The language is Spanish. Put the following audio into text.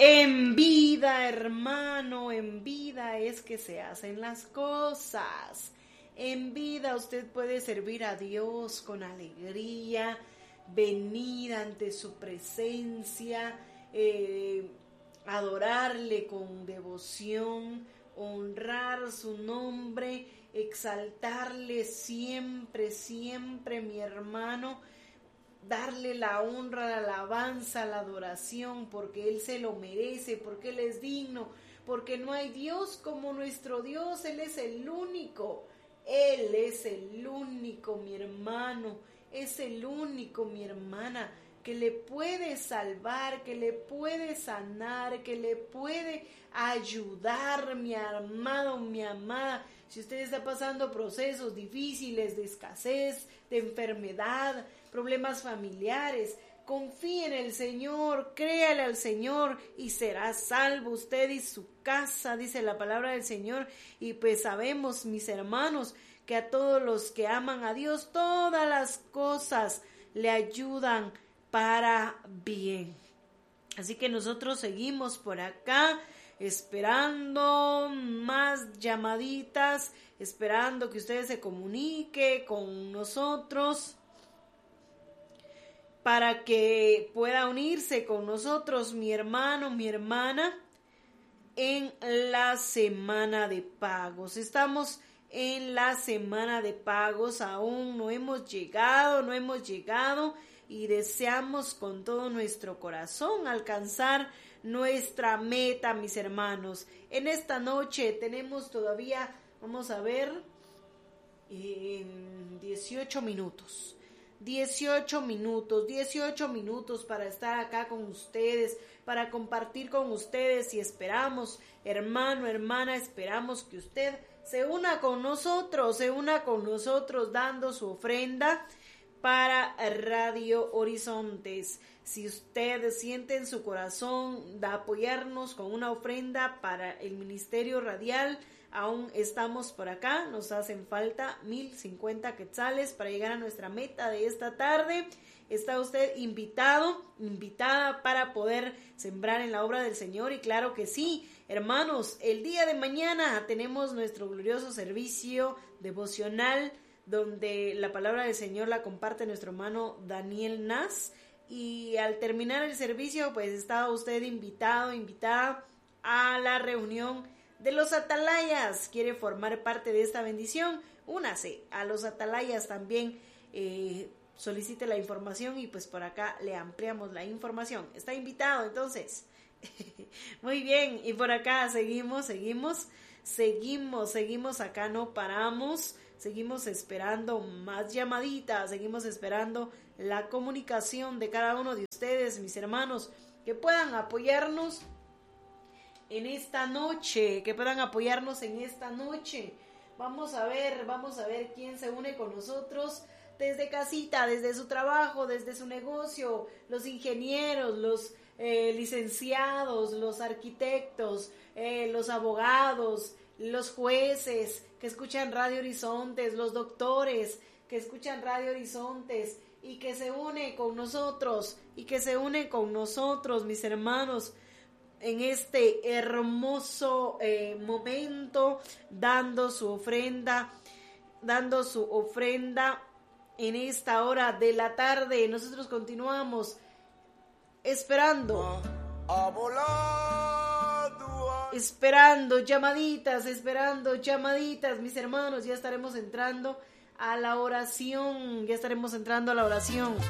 En vida, hermano, en vida es que se hacen las cosas. En vida usted puede servir a Dios con alegría, venir ante su presencia, adorarle con devoción, honrar su nombre, exaltarle siempre, siempre, mi hermano. Darle la honra, la alabanza, la adoración, porque Él se lo merece, porque Él es digno, porque no hay Dios como nuestro Dios. Él es el único, Él es el único, mi hermano, es el único, mi hermana, que le puede salvar, que le puede sanar, que le puede ayudar, mi amado, mi amada. Si usted está pasando procesos difíciles de escasez, de enfermedad, problemas familiares, confíe en el Señor, créale al Señor y será salvo usted y su casa, dice la palabra del Señor. Y pues sabemos, mis hermanos, que a todos los que aman a Dios, todas las cosas le ayudan para bien. Así que nosotros seguimos por acá, esperando más llamaditas, esperando que ustedes se comuniquen con nosotros, para que pueda unirse con nosotros, mi hermano, mi hermana, en la semana de pagos. Estamos en la semana de pagos, aún no hemos llegado y deseamos con todo nuestro corazón alcanzar nuestra meta, mis hermanos. En esta noche tenemos todavía, vamos a ver, 18 minutos. 18 minutos para estar acá con ustedes, para compartir con ustedes, y esperamos, hermano, hermana, esperamos que usted se una con nosotros dando su ofrenda para Radio Horizontes. Si usted siente en su corazón de apoyarnos con una ofrenda para el Ministerio Radial, aún estamos por acá, nos hacen falta 1,050 quetzales para llegar a nuestra meta de esta tarde. Está usted invitada para poder sembrar en la obra del Señor. Y claro que sí, hermanos, el día de mañana tenemos nuestro glorioso servicio devocional, donde la palabra del Señor la comparte nuestro hermano Daniel Nas. Y al terminar el servicio, pues está usted invitada a la reunión de los atalayas. ¿Quiere formar parte de esta bendición? Únase a los atalayas también, solicite la información y pues por acá le ampliamos la información. Está invitado entonces. Muy bien, y por acá seguimos acá, no paramos, seguimos esperando más llamaditas, seguimos esperando la comunicación de cada uno de ustedes, mis hermanos, que puedan apoyarnos en esta noche, Vamos a ver quién se une con nosotros desde casita, desde su trabajo, desde su negocio, los ingenieros, los licenciados, los arquitectos, los abogados, los jueces que escuchan Radio Horizontes, los doctores que escuchan Radio Horizontes y que se une con nosotros, mis hermanos, en este hermoso momento, dando su ofrenda en esta hora de la tarde. Nosotros continuamos esperando llamaditas, mis hermanos. Ya estaremos entrando a la oración.